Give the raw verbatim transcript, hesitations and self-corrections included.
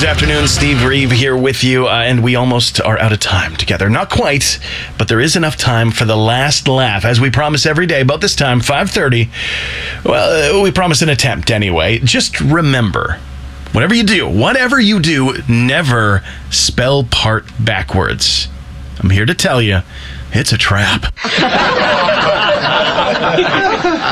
Tuesday afternoon, Steve Reeve here with you, uh, and we almost are out of time together. Not quite, but there is enough time for the last laugh, as we promise every day. About this time, five thirty, well, uh, we promise an attempt anyway. Just remember, whatever you do, whatever you do, never spell part backwards. I'm here to tell you, it's a trap.